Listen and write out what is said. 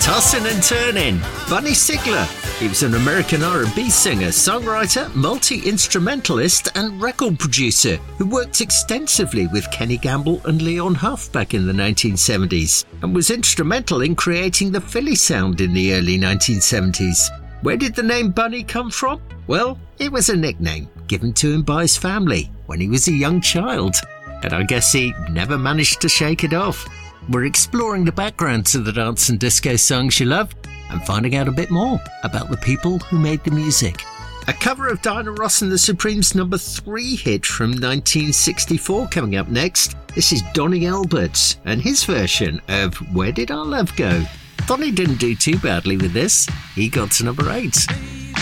Tossin' and turning. Bunny Sigler. He was an American R&B singer, songwriter, multi-instrumentalist and record producer who worked extensively with Kenny Gamble and Leon Huff back in the 1970s and was instrumental in creating the Philly sound in the early 1970s. Where did the name Bunny come from? Well, it was a nickname given to him by his family when he was a young child, and I guess he never managed to shake it off. We're exploring the background to the dance and disco songs you love and finding out a bit more about the people who made the music. A cover of Diana Ross and the Supremes' number 3 hit from 1964 coming up next. This is Donny Elbert and his version of Where Did Our Love Go? Donny didn't do too badly with this. He got to number 8.